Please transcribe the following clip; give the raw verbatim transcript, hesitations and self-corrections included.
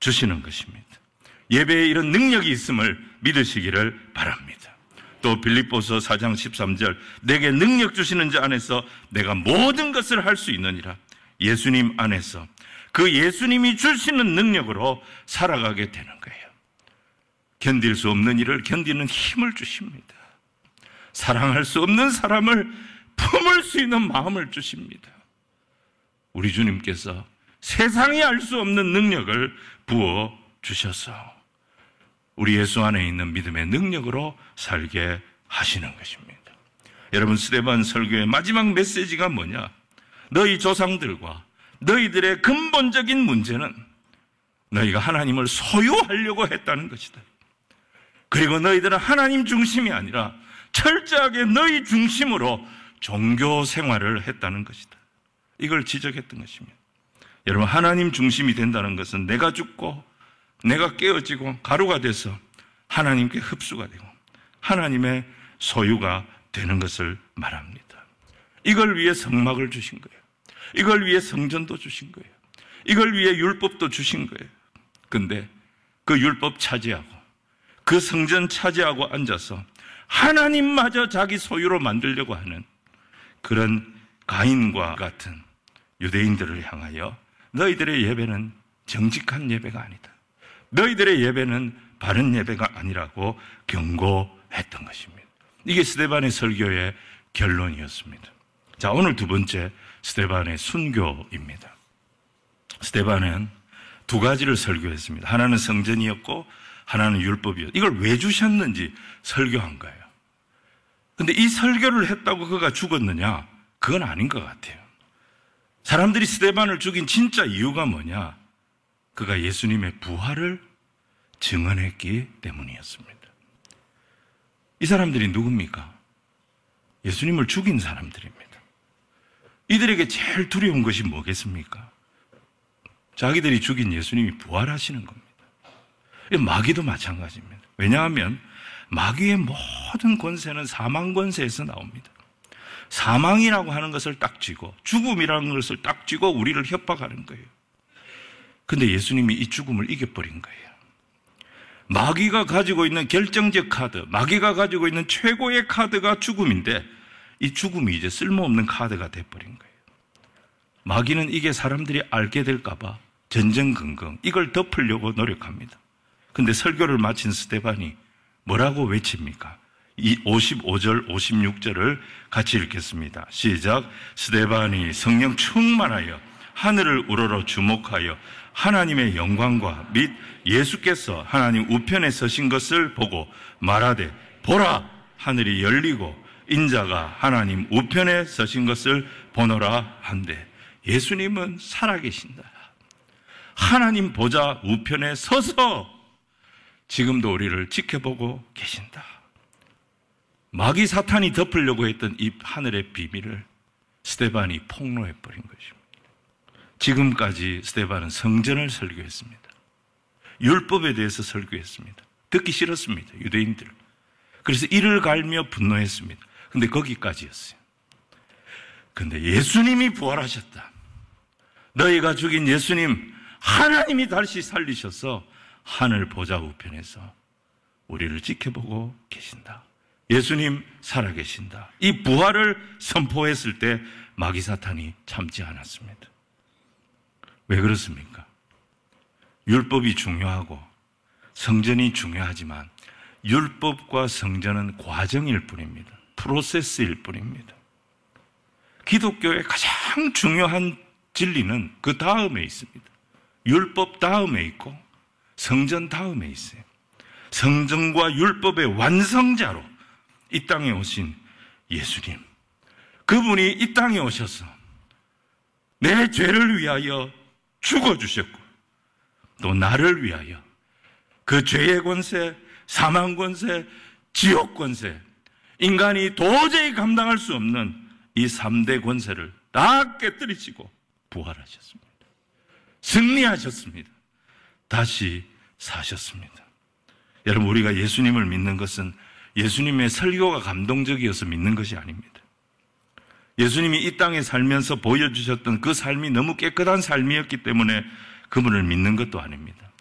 주시는 것입니다. 예배에 이런 능력이 있음을 믿으시기를 바랍니다. 또 빌립보서 사 장 십삼 절 내게 능력 주시는 자 안에서 내가 모든 것을 할 수 있느니라. 예수님 안에서 그 예수님이 주시는 능력으로 살아가게 되는 거예요. 견딜 수 없는 일을 견디는 힘을 주십니다. 사랑할 수 없는 사람을 품을 수 있는 마음을 주십니다. 우리 주님께서 세상이 알 수 없는 능력을 부어 주셔서 우리 예수 안에 있는 믿음의 능력으로 살게 하시는 것입니다. 여러분, 스데반 설교의 마지막 메시지가 뭐냐? 너희 조상들과 너희들의 근본적인 문제는 너희가 하나님을 소유하려고 했다는 것이다. 그리고 너희들은 하나님 중심이 아니라 철저하게 너희 중심으로 종교 생활을 했다는 것이다. 이걸 지적했던 것입니다. 여러분, 하나님 중심이 된다는 것은 내가 죽고 내가 깨어지고 가루가 돼서 하나님께 흡수가 되고 하나님의 소유가 되는 것을 말합니다. 이걸 위해 성막을 주신 거예요. 이걸 위해 성전도 주신 거예요. 이걸 위해 율법도 주신 거예요. 근데 그 율법 차지하고 그 성전 차지하고 앉아서 하나님마저 자기 소유로 만들려고 하는 그런 가인과 같은 유대인들을 향하여 너희들의 예배는 정직한 예배가 아니다. 너희들의 예배는 바른 예배가 아니라고 경고했던 것입니다. 이게 스데반의 설교의 결론이었습니다. 자, 오늘 두 번째 스데반의 순교입니다. 스데반은 두 가지를 설교했습니다. 하나는 성전이었고 하나는 율법이었고 이걸 왜 주셨는지 설교한 거예요. 근데 이 설교를 했다고 그가 죽었느냐? 그건 아닌 것 같아요. 사람들이 스데반을 죽인 진짜 이유가 뭐냐? 그가 예수님의 부활을 증언했기 때문이었습니다. 이 사람들이 누굽니까? 예수님을 죽인 사람들입니다. 이들에게 제일 두려운 것이 뭐겠습니까? 자기들이 죽인 예수님이 부활하시는 겁니다. 마귀도 마찬가지입니다. 왜냐하면 마귀의 모든 권세는 사망 권세에서 나옵니다. 사망이라고 하는 것을 딱 쥐고 죽음이라는 것을 딱 쥐고 우리를 협박하는 거예요. 근데 예수님이 이 죽음을 이겨버린 거예요. 마귀가 가지고 있는 결정적 카드, 마귀가 가지고 있는 최고의 카드가 죽음인데 이 죽음이 이제 쓸모없는 카드가 돼버린 거예요. 마귀는 이게 사람들이 알게 될까 봐 전전긍긍 이걸 덮으려고 노력합니다. 근데 설교를 마친 스데반이 뭐라고 외칩니까? 이 오십오 절, 오십육 절을 같이 읽겠습니다. 시작. 스데반이 성령 충만하여 하늘을 우러러 주목하여 하나님의 영광과 및 예수께서 하나님 우편에 서신 것을 보고 말하되 보라 하늘이 열리고 인자가 하나님 우편에 서신 것을 보노라 한데 예수님은 살아계신다. 하나님 보좌 우편에 서서 지금도 우리를 지켜보고 계신다. 마귀 사탄이 덮으려고 했던 이 하늘의 비밀을 스데반이 폭로해버린 것입니다. 지금까지 스데반은 성전을 설교했습니다. 율법에 대해서 설교했습니다. 듣기 싫었습니다. 유대인들. 그래서 이를 갈며 분노했습니다. 근데 거기까지였어요. 근데 예수님이 부활하셨다. 너희가 죽인 예수님 하나님이 다시 살리셔서 하늘 보좌 우편에서 우리를 지켜보고 계신다. 예수님 살아계신다. 이 부활을 선포했을 때 마귀 사탄이 참지 않았습니다. 왜 그렇습니까? 율법이 중요하고 성전이 중요하지만 율법과 성전은 과정일 뿐입니다. 프로세스일 뿐입니다. 기독교의 가장 중요한 진리는 그 다음에 있습니다. 율법 다음에 있고 성전 다음에 있어요. 성전과 율법의 완성자로 이 땅에 오신 예수님, 그분이 이 땅에 오셔서 내 죄를 위하여 죽어주셨고 또 나를 위하여 그 죄의 권세, 사망 권세, 지옥 권세, 인간이 도저히 감당할 수 없는 이 삼 대 권세를 다 깨뜨리시고 부활하셨습니다. 승리하셨습니다. 다시 사셨습니다. 여러분, 우리가 예수님을 믿는 것은 예수님의 설교가 감동적이어서 믿는 것이 아닙니다. 예수님이 이 땅에 살면서 보여주셨던 그 삶이 너무 깨끗한 삶이었기 때문에 그분을 믿는 것도 아닙니다.